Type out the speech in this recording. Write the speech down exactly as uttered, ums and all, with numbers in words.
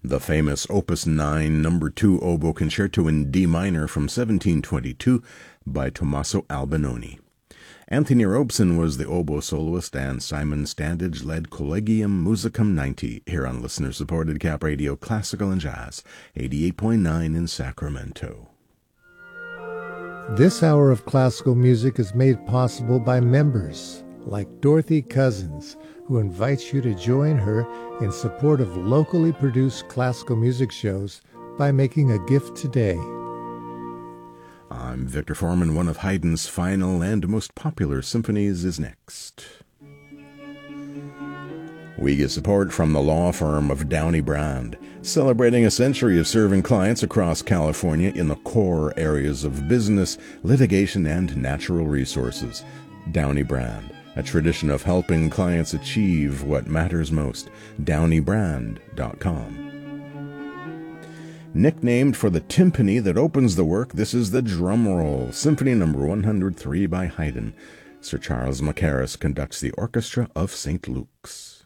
The famous Opus nine number two oboe concerto in D minor from seventeen twenty-two by Tommaso Albinoni. Anthony Robson was the oboe soloist, and Simon Standage led Collegium Musicum ninety here on listener-supported Cap Radio Classical and Jazz, eighty-eight point nine in Sacramento. This hour of classical music is made possible by members like Dorothy Cousins, who invites you to join her in support of locally produced classical music shows by making a gift today. I'm Victor Foreman. One of Haydn's final and most popular symphonies is next. We get support from the law firm of Downey Brand, celebrating a century of serving clients across California in the core areas of business, litigation, and natural resources. Downey Brand, a tradition of helping clients achieve what matters most. downey brand dot com. Nicknamed for the timpani that opens the work, this is the drum roll, Symphony number one hundred three by Haydn. Sir Charles Mackerras conducts the Orchestra of Saint Luke's.